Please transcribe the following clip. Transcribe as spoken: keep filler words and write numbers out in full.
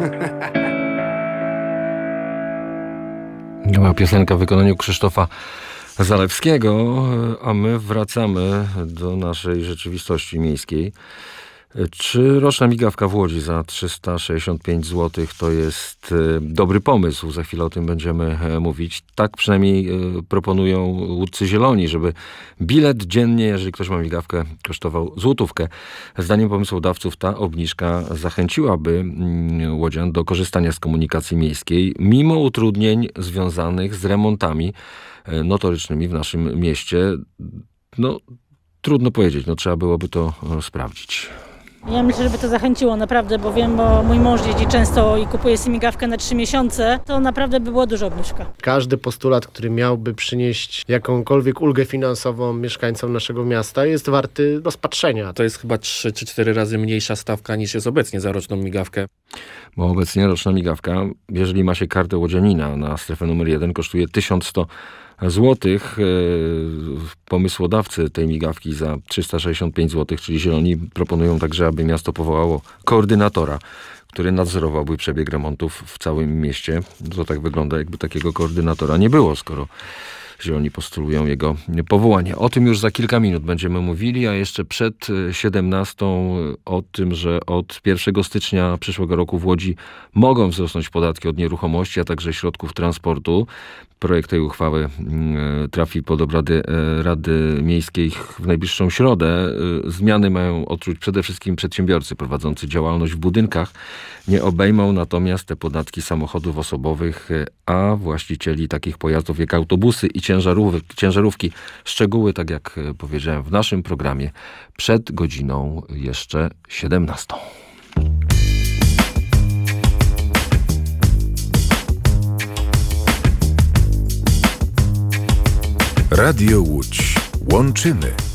Była piosenka w wykonaniu Krzysztofa Zalewskiego, a my wracamy do naszej rzeczywistości miejskiej. Czy roczna migawka w Łodzi za trzysta sześćdziesiąt pięć złotych to jest dobry pomysł? Za chwilę o tym będziemy mówić. Tak przynajmniej proponują łódcy zieloni, żeby bilet dziennie, jeżeli ktoś ma migawkę, kosztował złotówkę. Zdaniem pomysłodawców ta obniżka zachęciłaby łodzian do korzystania z komunikacji miejskiej, mimo utrudnień związanych z remontami notorycznymi w naszym mieście. No, trudno powiedzieć, no trzeba byłoby to sprawdzić. Ja myślę, żeby to zachęciło naprawdę, bo wiem, bo mój mąż jeździ często i kupuje sobie migawkę na trzy miesiące, to naprawdę by była duża obniżka. Każdy postulat, który miałby przynieść jakąkolwiek ulgę finansową mieszkańcom naszego miasta, jest warty rozpatrzenia. To jest chyba trzy czy cztery razy mniejsza stawka niż jest obecnie za roczną migawkę. Bo obecnie roczna migawka, jeżeli ma się kartę łodzianina na strefę numer jeden, kosztuje tysiąc sto złotych. Pomysłodawcy tej migawki za trzysta sześćdziesiąt pięć złotych, czyli zieloni, proponują także, aby miasto powołało koordynatora, który nadzorowałby przebieg remontów w całym mieście. To tak wygląda, jakby takiego koordynatora nie było, skoro zieloni postulują jego powołanie. O tym już za kilka minut będziemy mówili, a jeszcze przed siedemnastą o tym, że od pierwszego stycznia przyszłego roku w Łodzi mogą wzrosnąć podatki od nieruchomości, a także środków transportu. Projekt tej uchwały trafi pod obrady Rady Miejskiej w najbliższą środę. Zmiany mają odczuć przede wszystkim przedsiębiorcy prowadzący działalność w budynkach. Nie obejmą natomiast te podatki samochodów osobowych, a właścicieli takich pojazdów jak autobusy i ciężarówki. ciężarówki. Szczegóły, tak jak powiedziałem w naszym programie, przed godziną jeszcze siedemnastą. Radio Łódź. Łączymy.